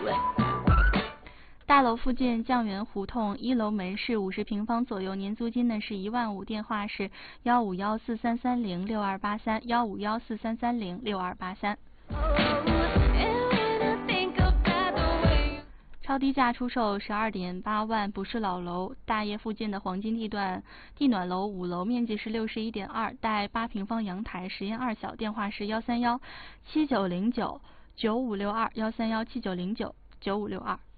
问。大楼附近酱园胡同1楼门市50平方左右，年租金呢是15000，电话是15143306283，15143306283。超低价出售12.8万，不是老楼，大业附近的黄金地段地暖楼5楼，面积是61.2，带8平方阳台，实验2小，电话是13179099562，13179099562。